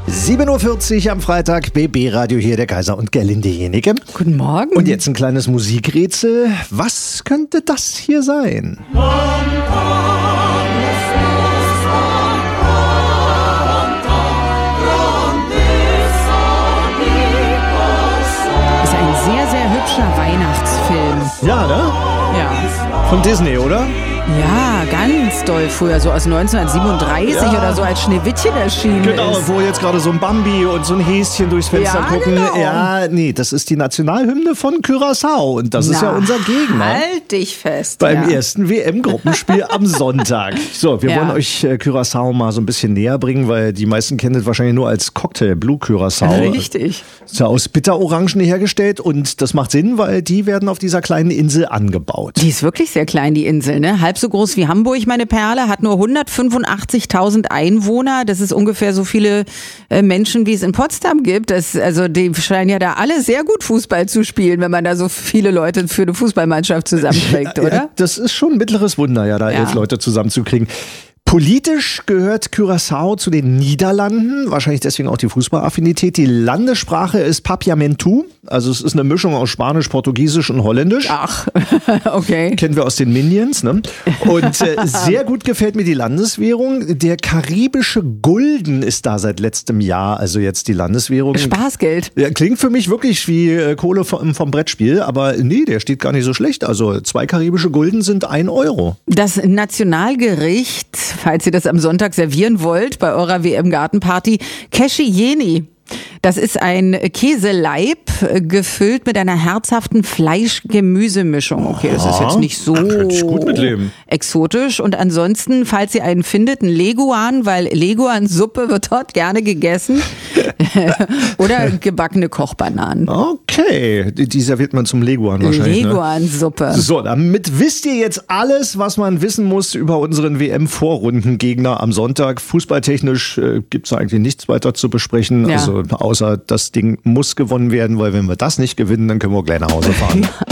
7.40 Uhr am Freitag, BB Radio hier, der Kaiser und Gerlinde Jenike. Guten Morgen. Und jetzt ein kleines Musikrätsel. Was könnte das hier sein? Ist ein sehr, sehr hübscher Weihnachtsfilm. Ja, ne? Ja. Von Disney, oder? Ja, ganz doll früher, so aus 1937 Ja. oder so, als Schneewittchen erschienen Genau, ist. wo jetzt gerade so ein Bambi und so ein Häschen durchs Fenster Ja, gucken. genau. Ja, nee, das ist die Nationalhymne von Curaçao und das ist ja unser Gegner. Halt dich fest. Beim ja. ersten WM-Gruppenspiel am Sonntag. So, wir Ja. wollen euch Curaçao mal so ein bisschen näher bringen, weil die meisten kennen es wahrscheinlich nur als Cocktail Blue Curaçao. Richtig. Ist ja aus Bitterorangen hergestellt und das macht Sinn, weil die werden auf dieser kleinen Insel angebaut. Die ist wirklich sehr klein, die Insel, ne? Halb so groß wie Hamburg, meine Perle, hat nur 185.000 Einwohner. Das ist ungefähr so viele Menschen, wie es in Potsdam gibt. Also die scheinen ja da alle sehr gut Fußball zu spielen, wenn man da so viele Leute für eine Fußballmannschaft zusammenkriegt, oder? Ja, das ist schon ein mittleres Wunder, ja, da 11 Leute zusammenzukriegen. Politisch gehört Curaçao zu den Niederlanden, wahrscheinlich deswegen auch die Fußballaffinität. Die Landessprache ist Papiamentu, also es ist eine Mischung aus Spanisch, Portugiesisch und Holländisch. Ach, okay. Kennen wir aus den Minions, ne? Und sehr gut gefällt mir die Landeswährung. Der karibische Gulden ist da seit letztem Jahr, also jetzt die Landeswährung. Spaßgeld. Ja, klingt für mich wirklich wie Kohle vom Brettspiel, aber nee, der steht gar nicht so schlecht. Also 2 karibische Gulden sind 1 Euro. Das Nationalgericht, falls ihr das am Sonntag servieren wollt, bei eurer WM-Gartenparty, Keshieni. Das ist ein Käseleib, gefüllt mit einer herzhaften Fleisch-Gemüse-Mischung. Okay, das ist jetzt nicht so könnte ich gut mitleben. exotisch. Und ansonsten, falls ihr einen findet, ein Leguan, weil Leguan-Suppe wird dort gerne gegessen. Oder gebackene Kochbananen. Okay, die serviert man zum Leguan wahrscheinlich. Ne? Leguan-Suppe. So, damit wisst ihr jetzt alles, was man wissen muss über unseren WM-Vorrundengegner am Sonntag. Fußballtechnisch gibt's eigentlich nichts weiter zu besprechen. Ja. Also außer das Ding muss gewonnen werden, weil wenn wir das nicht gewinnen, dann können wir gleich nach Hause fahren.